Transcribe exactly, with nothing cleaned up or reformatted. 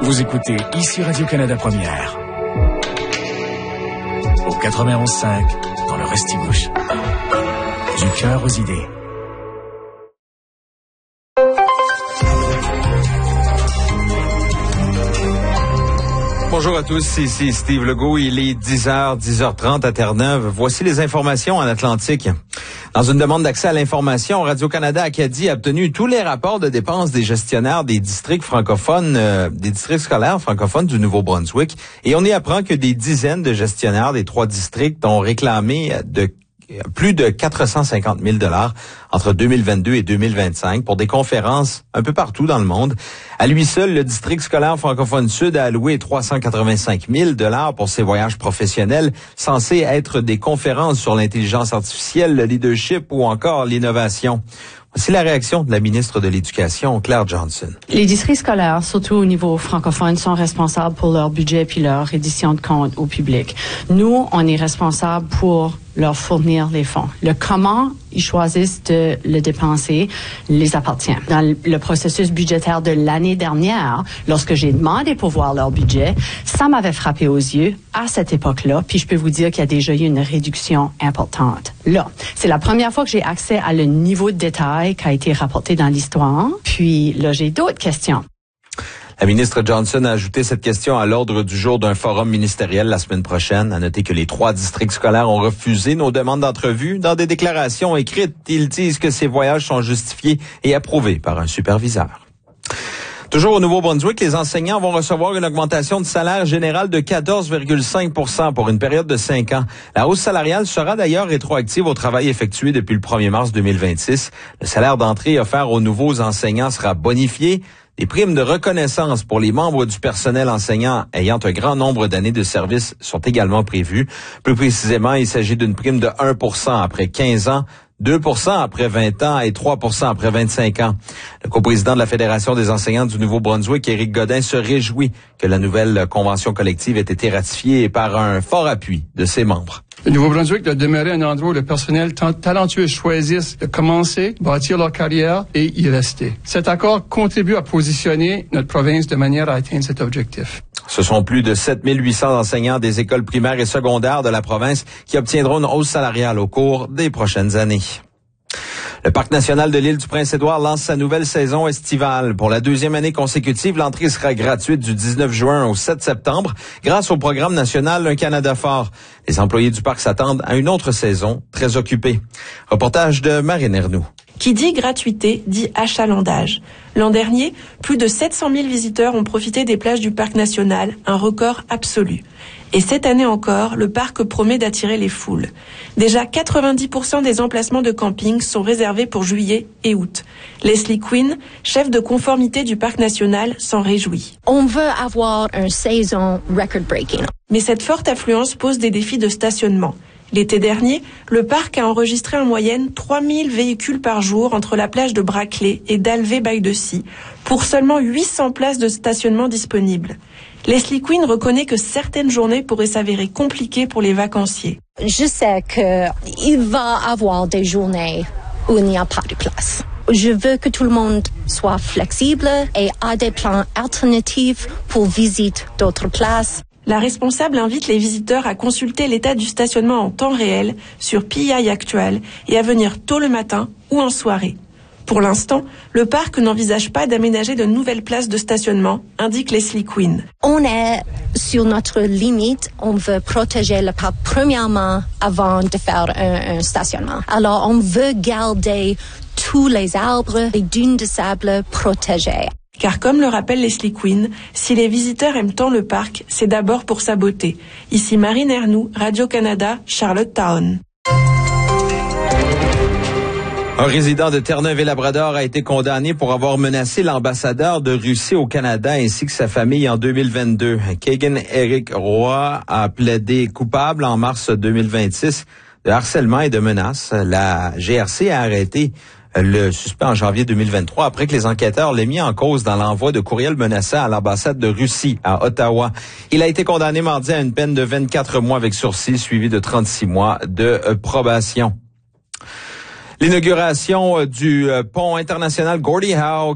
Vous écoutez ici Radio-Canada Première. Au quatre-vingt-onze cinq, dans le Restigouche. Du cœur aux idées. Bonjour à tous, ici Steve Legault. Il est dix heures, dix heures trente à Terre-Neuve. Voici les informations en Atlantique. Dans une demande d'accès à l'information, Radio-Canada Acadie a obtenu tous les rapports de dépenses des gestionnaires des districts francophones, euh, des districts scolaires francophones du Nouveau-Brunswick. Et on y apprend que des dizaines de gestionnaires des trois districts ont réclamé de plus de quatre cent cinquante mille dollars entre deux mille vingt-deux et deux mille vingt-cinq pour des conférences un peu partout dans le monde. À lui seul, le district scolaire francophone sud a alloué trois cent quatre-vingt-cinq mille dollars pour ses voyages professionnels censés être des conférences sur l'intelligence artificielle, le leadership ou encore l'innovation. Voici la réaction de la ministre de l'Éducation, Claire Johnson. Les districts scolaires, surtout au niveau francophone, sont responsables pour leur budget puis leur reddition de comptes au public. Nous, on est responsables pour leur fournir les fonds. Le comment ils choisissent de le dépenser les appartient. Dans le processus budgétaire de l'année dernière, lorsque j'ai demandé pour voir leur budget, ça m'avait frappé aux yeux à cette époque-là, puis je peux vous dire qu'il y a déjà eu une réduction importante. Là, c'est la première fois que j'ai accès à le niveau de détail qui a été rapporté dans l'histoire. Puis là, j'ai d'autres questions. La ministre Johnson a ajouté cette question à l'ordre du jour d'un forum ministériel la semaine prochaine. À noter que les trois districts scolaires ont refusé nos demandes d'entrevue. Dans des déclarations écrites, ils disent que ces voyages sont justifiés et approuvés par un superviseur. Toujours au Nouveau-Brunswick, les enseignants vont recevoir une augmentation de salaire général de quatorze virgule cinq pour cent pour une période de cinq ans. La hausse salariale sera d'ailleurs rétroactive au travail effectué depuis le premier mars deux mille vingt-six. Le salaire d'entrée offert aux nouveaux enseignants sera bonifié. Des primes de reconnaissance pour les membres du personnel enseignant ayant un grand nombre d'années de service sont également prévues. Plus précisément, il s'agit d'une prime de un pour cent après quinze ans, deux pour cent après vingt ans et trois pour cent après vingt-cinq ans. Le coprésident de la Fédération des enseignants du Nouveau-Brunswick, Éric Godin, se réjouit que la nouvelle convention collective ait été ratifiée par un fort appui de ses membres. Le Nouveau-Brunswick doit demeurer un endroit où le personnel talentueux choisisse de commencer, bâtir leur carrière et y rester. Cet accord contribue à positionner notre province de manière à atteindre cet objectif. Ce sont plus de sept mille huit cents enseignants des écoles primaires et secondaires de la province qui obtiendront une hausse salariale au cours des prochaines années. Le Parc national de l'île du Prince-Édouard lance sa nouvelle saison estivale. Pour la deuxième année consécutive, l'entrée sera gratuite du dix-neuf juin au sept septembre grâce au programme national Un Canada fort. Les employés du parc s'attendent à une autre saison très occupée. Reportage de Marine Ernoux. Qui dit gratuité, dit achalandage. L'an dernier, plus de sept cent mille visiteurs ont profité des plages du parc national, un record absolu. Et cette année encore, le parc promet d'attirer les foules. Déjà, quatre-vingt-dix pour cent des emplacements de camping sont réservés pour juillet et août. Leslie Quinn, chef de conformité du parc national, s'en réjouit. On veut avoir une saison record-breaking. Mais cette forte affluence pose des défis de stationnement. L'été dernier, le parc a enregistré en moyenne trois mille véhicules par jour entre la plage de Braclay et d'Alvé-Baie-de-Scie pour seulement huit cents places de stationnement disponibles. Leslie Quinn reconnaît que certaines journées pourraient s'avérer compliquées pour les vacanciers. Je sais qu'il va y avoir des journées où il n'y a pas de place. Je veux que tout le monde soit flexible et ait des plans alternatifs pour visiter d'autres places. La responsable invite les visiteurs à consulter l'état du stationnement en temps réel sur P I Actual et à venir tôt le matin ou en soirée. Pour l'instant, le parc n'envisage pas d'aménager de nouvelles places de stationnement, indique Leslie Quinn. On est sur notre limite. On veut protéger le parc premièrement avant de faire un, un stationnement. Alors, on veut garder tous les arbres, les dunes de sable protégées. Car comme le rappelle Leslie Quinn, si les visiteurs aiment tant le parc, c'est d'abord pour sa beauté. Ici Marine Ernoux, Radio-Canada, Charlottetown. Un résident de Terre-Neuve et Labrador a été condamné pour avoir menacé l'ambassadeur de Russie au Canada ainsi que sa famille en deux mille vingt-deux. Kagan Eric Roy a plaidé coupable en mars deux mille vingt-six de harcèlement et de menaces. La G R C a arrêté le suspect en janvier deux mille vingt-trois après que les enquêteurs l'aient mis en cause dans l'envoi de courriels menaçants à l'ambassade de Russie à Ottawa. Il a été condamné mardi à une peine de vingt-quatre mois avec sursis suivi de trente-six mois de probation. L'inauguration du pont international Gordie Howe